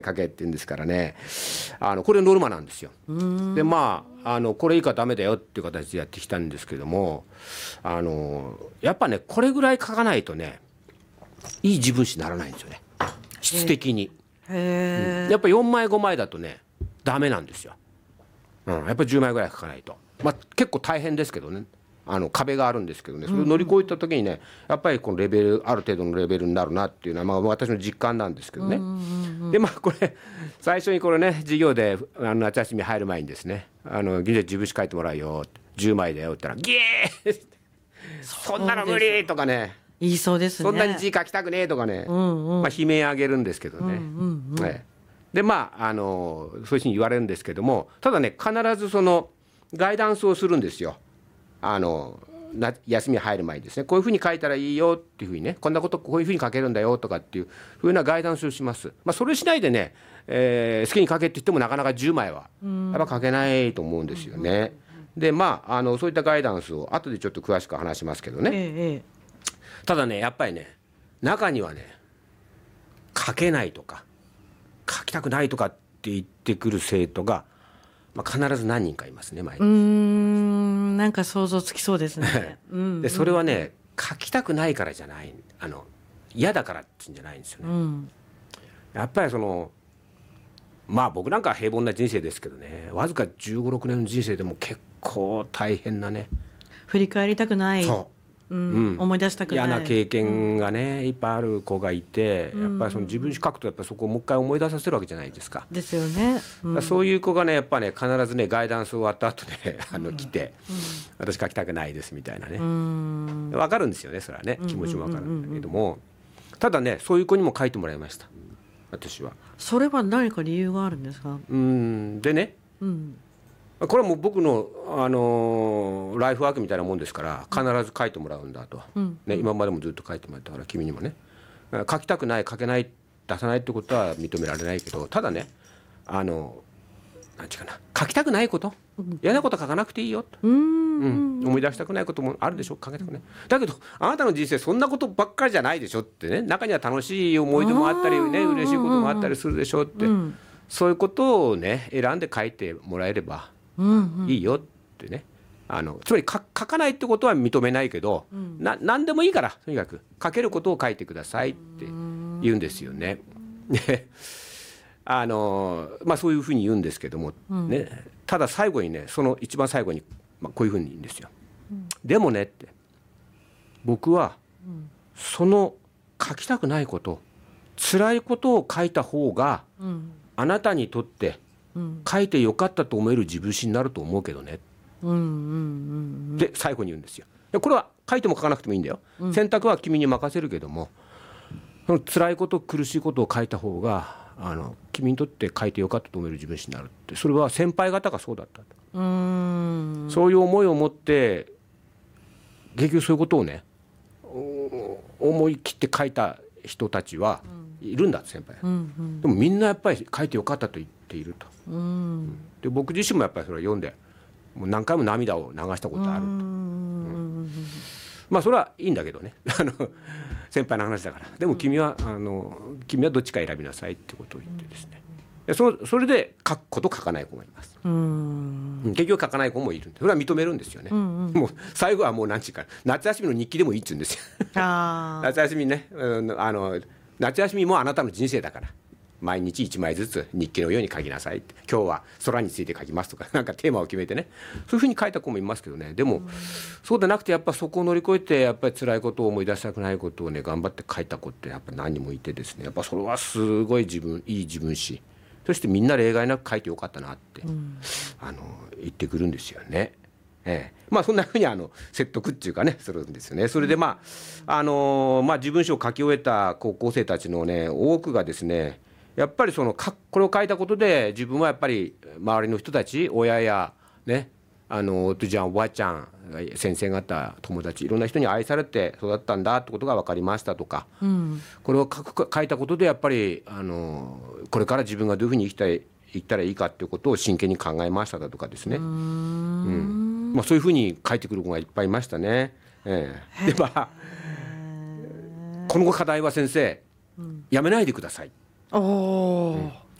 書けって言うんですからね、これノルマなんですよ。でこれ以下ダメだよっていう形でやってきたんですけども、やっぱねこれぐらい書かないとねいい自分史にならないんですよね、質的に。やっぱ4枚5枚だとねダメなんですよ。やっぱり10枚ぐらい書かないと、結構大変ですけどね、壁があるんですけどね、それを乗り越えた時にねやっぱりこのレベルある程度のレベルになるなっていうのは私の実感なんですけどね。でこれ最初にこれね授業で夏休み入る前にですね自分史書いてもらうよ10枚だよって言ったらギーそんなの無理とかね言いそうですね。 そんなに字書きたくねえとかね、悲鳴あげるんですけどね。でそういうふうに言われるんですけども、ただね必ずそのガイダンスをするんですよ。休み入る前にですね、こういうふうに書いたらいいよっていうふうにね、こんなことこういうふうに書けるんだよとかっていうふうなガイダンスをします。それしないでね、好きに書けって言ってもなかなか10枚はやっぱ書けないと思うんですよね。でそういったガイダンスを後でちょっと詳しく話しますけどね、ただねやっぱりね中にはね書けないとか書きたくないとかって言ってくる生徒が、必ず何人かいますね毎日。 なんか想像つきそうですね。 でそれはね書きたくないからじゃない、嫌だからってんじゃないんですよね。やっぱり僕なんかは平凡な人生ですけどね、わずか15、6年の人生でも結構大変なね、 振り返りたくない、思い出したくない嫌な経験がね、いっぱいある子がいて、やっぱり自分史書くとやっぱりそこをもう一回思い出させるわけじゃないですか。 ですよね。 そういう子がねやっぱね必ずねガイダンス終わった後で来て、私書きたくないですみたいなね、分かるんですよね、それはね気持ちも分かるんだけども、ただねそういう子にも書いてもらいました私は。 それは何か理由があるんですか？ でね、これはもう僕の、ライフワークみたいなもんですから必ず書いてもらうんだと、今までもずっと書いてもらったから君にもね、書きたくない書けない出さないってことは認められないけど、ただねなんていうかな、書きたくないこと、嫌なこと書かなくていいよと、思い出したくないこともあるでしょ、書けたくない。だけどあなたの人生そんなことばっかりじゃないでしょってね、中には楽しい思い出もあったりね、嬉しいこともあったりするでしょって、そういうことをね選んで書いてもらえればいいよってね、つまり書かないってことは認めないけど、何でもいいからとにかく書けることを書いてくださいって言うんですよね。でそういうふうに言うんですけども、ただ最後にね、その一番最後に、こういうふうに言うんですよ。でもねって、僕はその書きたくないこと、辛いことを書いた方が、あなたにとって書いてよかったと思える自分史になると思うけどねって最後に言うんですよ。これは書いても書かなくてもいいんだよ、選択は君に任せるけども、その辛いこと苦しいことを書いた方が君にとって書いてよかったと思える自分史になるって、それは先輩方がそうだったと、そういう思いを持って結局そういうことをね思い切って書いた人たちはいるんだ、先輩、でもみんなやっぱり書いてよかったと言っていると、で僕自身もやっぱりそれを読んでもう何回も涙を流したことあると、それはいいんだけどね先輩の話だから。でも君はどっちか選びなさいってことを言ってですね、それで書く子と書かない子がいます。結局書かない子もいるんで、それは認めるんですよね。もう最後はもう何て言うか、夏休みの日記でもいいっつうんですよ夏休みね、夏休みもあなたの人生だから毎日1枚ずつ日記のように書きなさいって、今日は空について書きますとか、なんかテーマを決めてね、そういうふうに書いた子もいますけどね。でもそうでなくて、やっぱそこを乗り越えてやっぱり辛いことを思い出したくないことをね頑張って書いた子ってやっぱ何人もいてですね、やっぱそれはすごいいい自分史、そしてみんな例外なく書いてよかったなって、言ってくるんですよね。そんなふうに説得っていうかねするんですよね。それで自分史を書き終えた高校生たちのね多くがですね、やっぱりこれを書いたことで自分はやっぱり周りの人たち、親やねおじちゃんおばあちゃん先生方友達いろんな人に愛されて育ったんだってことが分かりましたとか、これを書いたことでやっぱりこれから自分がどういうふうに生きたらいいかっていうことを真剣に考えましただとかですね、そういうふうに書いてくる子がいっぱいいましたね。でこの課題は先生、やめないでください。